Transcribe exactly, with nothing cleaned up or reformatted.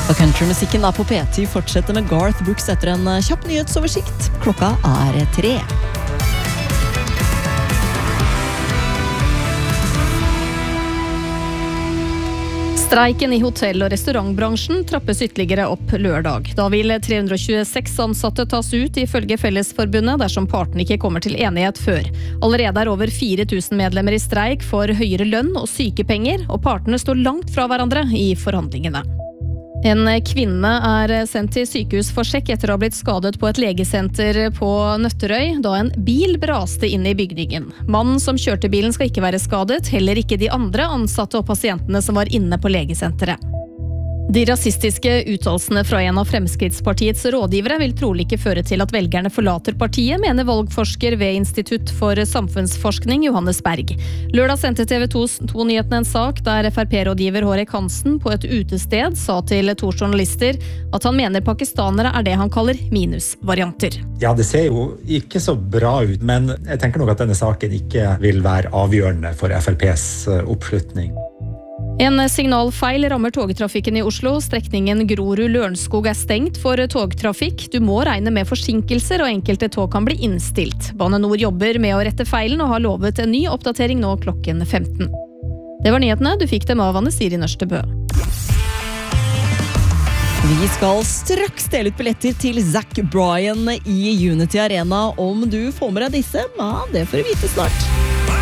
Og countrymusikken da på P ti fortsetter med Garth Brooks etter en kjapp nyhetsoversikt. Klokka er tre. Streiken i hotell- og restaurantbransjen trappes ytterligere opp lørdag. Da vil tre hundre og tjueseks ansatte tas ut ifølge Fellesforbundet dersom partene ikke kommer til enighet før. Allerede er over fire tusen medlemmer i streik for høyere lønn og sykepenger, og partene står langt fra hverandre i forhandlingene. En kvinne er sendt til sykehus for sjekk etter å ha blitt skadet på et legesenter på Nøtterøy, da en bil braste inn i bygningen. Mannen som kjørte bilen skal ikke være skadet, heller ikke de andre ansatte og pasientene som var inne på legesenteret. De rasistiske uttalelsene fra en av Fremskrittspartiets rådgivere vil trolig ikke føre til at velgerne forlater partiet, mener valgforsker ved Institutt for samfunnsforskning Johannes Berg. Lørdag sendte T V to-nyhetene en sak der F R P-rådgiver Hårek Hansen på et utested sa til to journalister at han mener pakistanere er det han kaller minusvarianter. Ja, det ser jo ikke så bra ut, men jeg tenker nok at denne saken ikke vil være avgjørende for F R P's oppslutning. En signalfeil rammer togtrafikken i Oslo. Strekningen Grorud-Lørenskog er stengt for togtrafikk. Du må regne med forsinkelser, og enkelte tog kan bli innstilt. Bane Nor jobber med å rette feilen og har lovet en ny oppdatering nå klokken femten. Det var nyhetene. Du fikk dem av Anne Siri Nørstebø. Vi skal straks dele ut billetter til Zach Bryan i Unity Arena. Om du får med deg disse, ja, det får du vite snart.